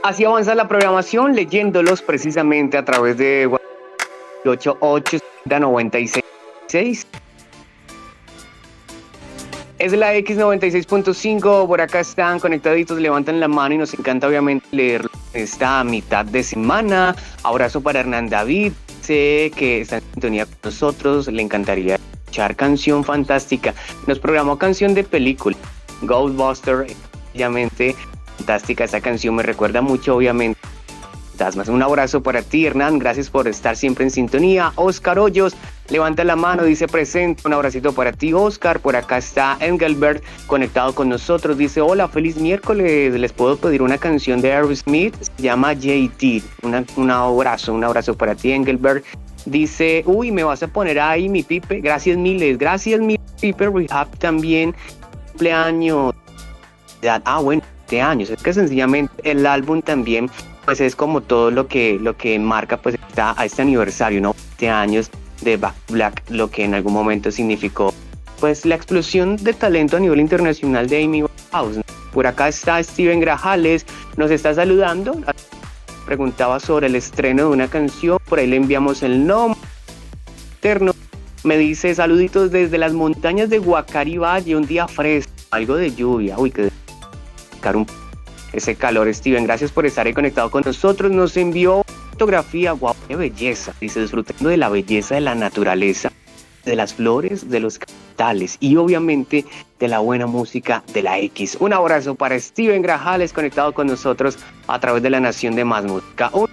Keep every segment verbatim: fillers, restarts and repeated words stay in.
Así avanza la programación, leyéndolos precisamente a través de ocho ocho noventa y seis. Es la X noventa y seis punto cinco, por acá están conectaditos, levantan la mano y nos encanta obviamente leerlo esta mitad de semana. Abrazo para Hernán David, sé que está en sintonía con nosotros, le encantaría escuchar canción fantástica. Nos programó canción de película, Ghostbuster, obviamente fantástica esa canción, me recuerda mucho obviamente fantasmas. Un abrazo para ti, Hernán, gracias por estar siempre en sintonía. Oscar Hoyos levanta la mano, dice presente, un abracito para ti, Oscar. Por acá está Engelbert conectado con nosotros, dice hola, feliz miércoles, les puedo pedir una canción de Aerosmith, se llama J T, una, un abrazo, un abrazo para ti, Engelbert. Dice, uy, me vas a poner ahí mi Pipe, gracias miles, gracias mi Pipe Rehab también, cumpleaños, ah bueno, de años, es que sencillamente el álbum también pues es como todo lo que lo que marca pues está a este aniversario, ¿no? De años de Back Black, lo que en algún momento significó pues la explosión de talento a nivel internacional de Amy Winehouse, ¿no? Por acá está Steven Grajales, nos está saludando, preguntaba sobre el estreno de una canción, por ahí le enviamos el nombre eterno, me dice saluditos desde las montañas de Guacari Valle, un día fresco, algo de lluvia, uy, que un ese calor. Steven, gracias por estar ahí conectado con nosotros, nos envió fotografía, guau, qué belleza, dice, disfrutando de la belleza de la naturaleza, de las flores, de los capitales y obviamente de la buena música de la X. Un abrazo para Steven Grajales conectado con nosotros a través de la Nación de Más Música. Un...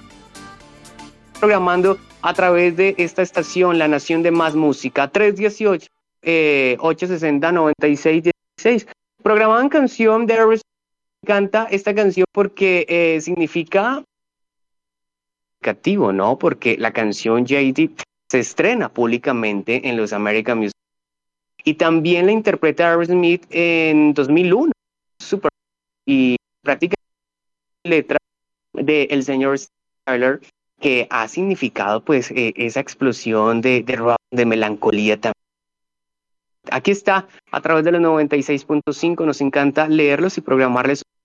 programando a través de esta estación, la Nación de Más Música, tres dieciocho, eh, ocho sesenta, noventa y seis dieciséis. Programaban canción de Aerosmith. Canta esta canción porque eh, significa significativo, ¿no? Porque la canción J D se estrena públicamente en los American Music y también la interpreta Aerosmith en dos mil uno, super, y prácticamente letra de el señor Tyler, que ha significado pues eh, esa explosión de, de rock, de melancolía también. Aquí está, a través de los noventa y seis punto cinco, nos encanta leerlos y programarles